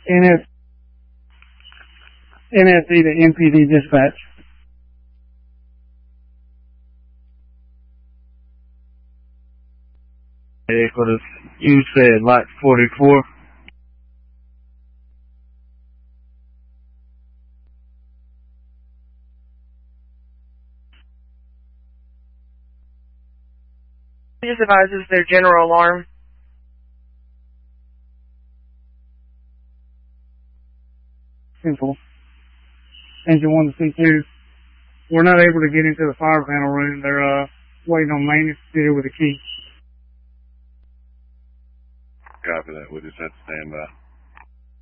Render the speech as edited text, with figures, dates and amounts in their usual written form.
NSE to NPD dispatch. Headquarters, you said lot 44. He just advises their general alarm. Simple. Engine 1 to C2. We're not able to get into the fire panel room. They're waiting on maintenance to deal with the key. Copy that. We'll just have to stand by.